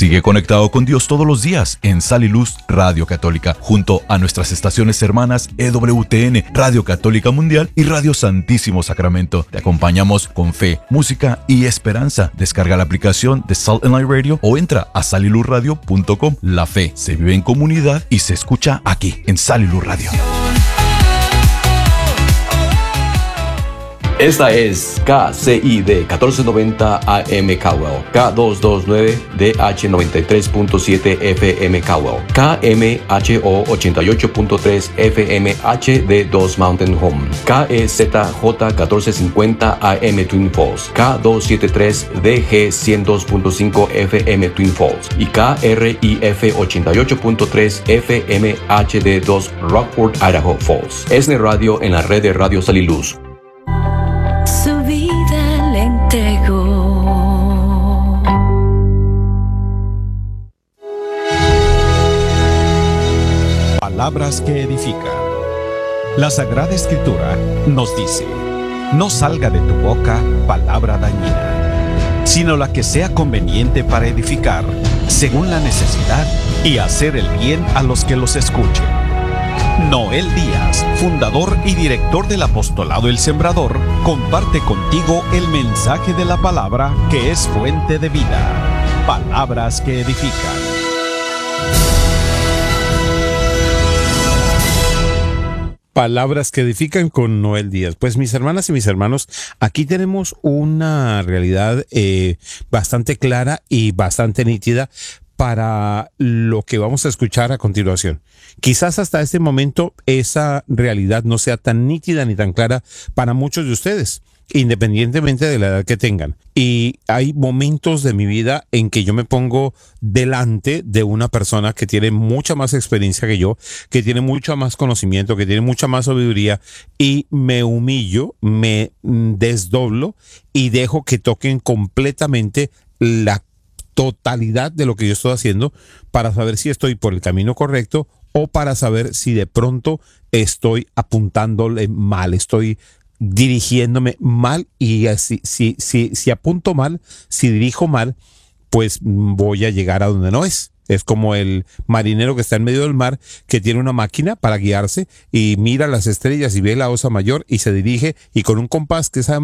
Sigue conectado con Dios todos los días en Sal y Luz Radio Católica, junto a nuestras estaciones hermanas EWTN, Radio Católica Mundial y Radio Santísimo Sacramento. Te acompañamos con fe, música y esperanza. Descarga la aplicación de Salt and Light Radio o entra a saliluzradio.com. La fe se vive en comunidad y se escucha aquí en Sal y Luz Radio. Esta es KCID 1490 AM Cowell, K229 DH 93.7 FM Cowell, KMHO 88.3 FM HD2 Mountain Home, KEZJ 1450 AM Twin Falls, K273 DG 102.5 FM Twin Falls y KRIF 88.3 FM HD2 Rockport, Idaho Falls. ESNE Radio en la red de Radio Sal y Luz. Su vida le entregó. Palabras que edifican. La Sagrada Escritura nos dice: no salga de tu boca palabra dañina, sino la que sea conveniente para edificar, según la necesidad, y hacer el bien a los que los escuchen. Noel Díaz, fundador y director del Apostolado El Sembrador, comparte contigo el mensaje de la palabra que es fuente de vida. Palabras que edifican. Palabras que edifican con Noel Díaz. Pues mis hermanas y mis hermanos, aquí tenemos una realidad bastante clara y bastante nítida para lo que vamos a escuchar a continuación. Quizás hasta este momento esa realidad no sea tan nítida ni tan clara para muchos de ustedes, independientemente de la edad que tengan. Y hay momentos de mi vida en que yo me pongo delante de una persona que tiene mucha más experiencia que yo, que tiene mucho más conocimiento, que tiene mucha más sabiduría, y me humillo, me desdoblo y dejo que toquen completamente la totalidad de lo que yo estoy haciendo para saber si estoy por el camino correcto o para saber si de pronto estoy apuntándole mal, estoy dirigiéndome mal, y así, si apunto mal, si dirijo mal, pues voy a llegar a donde no es. Es como el marinero que está en medio del mar, que tiene una máquina para guiarse y mira las estrellas y ve la Osa Mayor y se dirige, y con un compás que sabe